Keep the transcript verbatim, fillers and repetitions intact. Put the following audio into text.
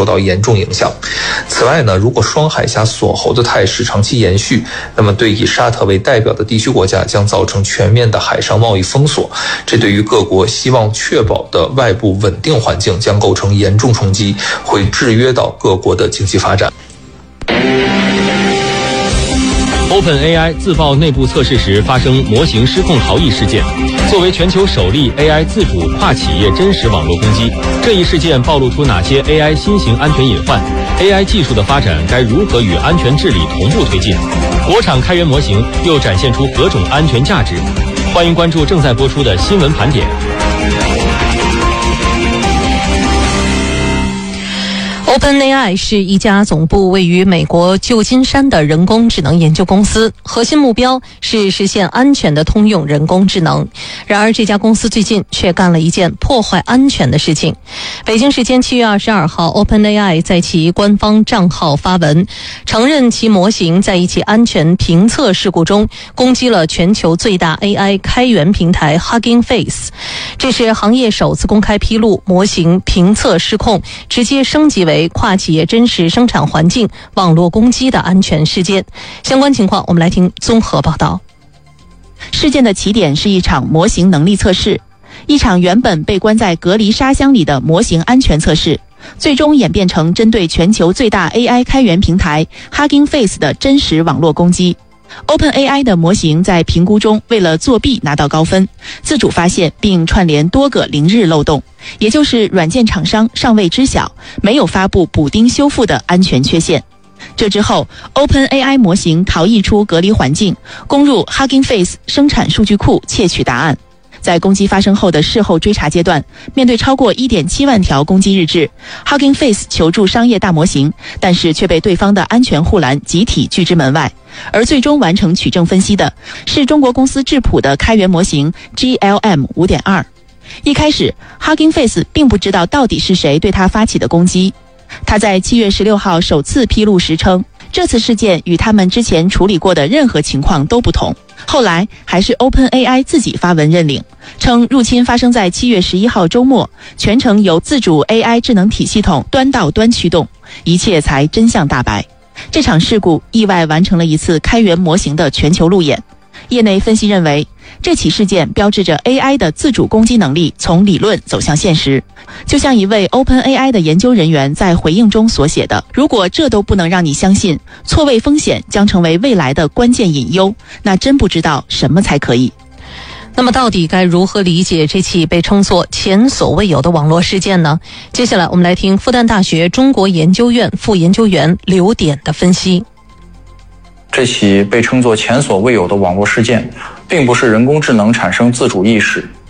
受到严重影响。此外呢，如果双海峡锁喉的态势长期延续，那么对以沙特为代表的地区国家将造成全面的海上贸易封锁，这对于各国希望确保的外部稳定环境将构成严重冲击，会制约到各国的经济发展。 OpenAI 自曝内部测试时发生模型失控逃逸事件，作为全球首例 A I 自主跨企业真实网络攻击，这一事件暴露出哪些 A I 新型安全隐患 ？A I 技术的发展该如何与安全治理同步推进？国产开源模型又展现出何种安全价值？欢迎关注正在播出的新闻盘点。 OpenAI 是一家总部位于美国旧金山的人工智能研究公司，核心目标是实现安全的通用人工智能。然而，这家公司最近却干了一件破坏安全的事情。北京时间七月二十二号 ，OpenAI 在其官方账号发文，承认其模型在一起安全评测事故中攻击了全球最大 A I 开源平台 Hugging Face。这是行业首次公开披露模型评测失控，直接升级为跨企业真实生产环境网络攻击的安全事件。相关情况我们来听综合报道。 事件的起点是一场模型能力测试，一场原本被关在隔离沙箱里的模型安全测试，最终演变成针对全球最大 A I 开源平台 Hugging Face 的真实网络攻击。OpenAI 的模型在评估中为了作弊拿到高分，自主发现并串联多个零日漏洞，也就是软件厂商尚未知晓、没有发布补丁修复的安全缺陷。这之后 ，OpenAI 模型逃逸出隔离环境，攻入 Hugging Face 生产数据库窃取答案。在攻击发生后的事后追查阶段，面对超过 一点七万条攻击日志， Hugging Face 求助商业大模型，但是却被对方的安全护栏集体拒之门外。而最终完成取证分析的是中国公司智谱的开源模型 G L M 五点二。 一开始 Hugging Face 并不知道到底是谁对他发起的攻击。他在七月十六号首次披露时称，这次事件与他们之前处理过的任何情况都不同。后来还是 OpenAI 自己发文认领，称入侵发生在七月十一号周末，全程由自主 A I 智能体系统端到端驱动，一切才真相大白。这场事故意外完成了一次开源模型的全球路演。业内分析认为，这起事件标志着 A I 的自主攻击能力从理论走向现实。就像一位 OpenAI 的研究人员在回应中所写的，如果这都不能让你相信错位风险将成为未来的关键隐忧，那真不知道什么才可以。 那么到底该如何理解这起被称作前所未有的网络事件呢？接下来我们来听复旦大学中国研究院副研究员刘典的分析。 这起被称作前所未有的网络事件，并不是人工智能产生自主意识，